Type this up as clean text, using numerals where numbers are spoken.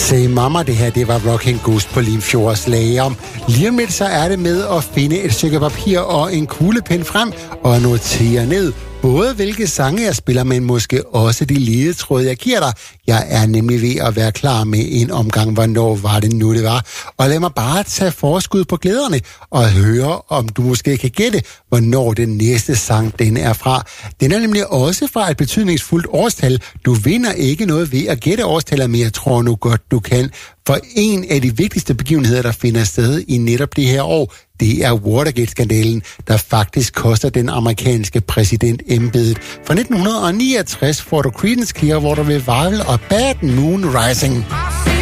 Say Mama, det her, det var Rocking Ghost på Limfjords lager. Lige om lidt, så er det med at finde et stykke papir og en kuglepen frem og notere ned. Både hvilke sange jeg spiller, men måske også de ledetråde, jeg giver dig. Jeg er nemlig ved at være klar med en omgang, hvornår var det nu, det var. Og lad mig bare tage forskud på glæderne og høre, om du måske kan gætte, hvornår den næste sang den er fra. Den er nemlig også fra et betydningsfuldt årstal. Du vinder ikke noget ved at gætte årstallet, men jeg tror nu godt, du kan. For en af de vigtigste begivenheder, der finder sted i netop det her år, det er Watergate-skandalen, der faktisk koster den amerikanske præsident embedet. Fra 1969 får du Creedence Clearwater Revival og Bad Moon Rising.